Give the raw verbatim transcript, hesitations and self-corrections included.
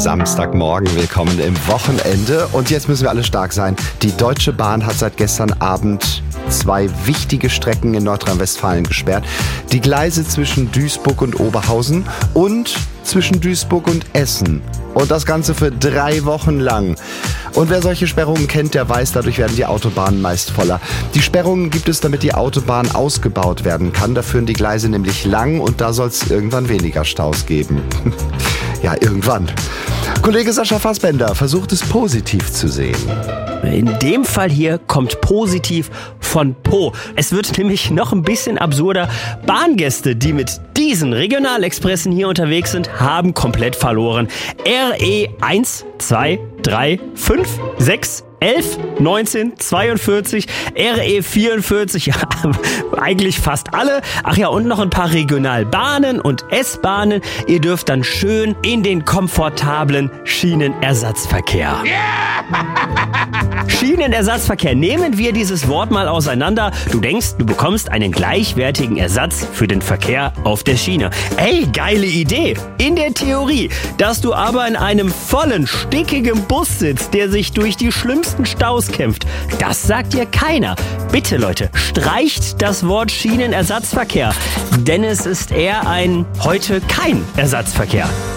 Samstagmorgen, willkommen im Wochenende. Und jetzt müssen wir alle stark sein. Die Deutsche Bahn hat seit gestern Abend zwei wichtige Strecken in Nordrhein-Westfalen gesperrt. Die Gleise zwischen Duisburg und Oberhausen und zwischen Duisburg und Essen. Und das Ganze für drei Wochen lang. Und wer solche Sperrungen kennt, der weiß, dadurch werden die Autobahnen meist voller. Die Sperrungen gibt es, damit die Autobahn ausgebaut werden kann. Da führen die Gleise nämlich lang und da soll es irgendwann weniger Staus geben. Ja, irgendwann. Kollege Sascha Fassbender versucht es positiv zu sehen. In dem Fall hier kommt positiv von Po. Es wird nämlich noch ein bisschen absurder. Bahngäste, die mit diesen Regionalexpressen hier unterwegs sind, haben komplett verloren. R E eins, zwei, drei, fünf, sechs, elf, neunzehn, zweiundvierzig, R E vierundvierzig, ja, eigentlich fast alle. Ach ja, und noch ein paar Regionalbahnen und S-Bahnen. Ihr dürft dann schön in den komfortablen Schienenersatzverkehr. Schienenersatzverkehr. Nehmen wir dieses Wort mal auseinander. Du denkst, du bekommst einen gleichwertigen Ersatz für den Verkehr auf der Schiene. Ey, geile Idee. In der Theorie, dass du aber in einem vollen, stickigen Bus sitzt, der sich durch die schlimmsten Staus kämpft. Das sagt dir keiner. Bitte, Leute, streicht das Wort Schienenersatzverkehr, denn es ist eher ein heute kein Ersatzverkehr.